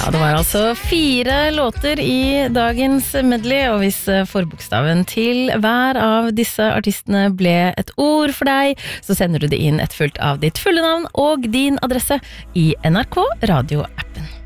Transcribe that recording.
Ja, det var altså 4 låter i dagens medley, og hvis forbokstaven til hver av disse artistene ble et ord for deg, så sender du det inn et fullt av ditt fulle navn og din adresse i NRK Radio-appen.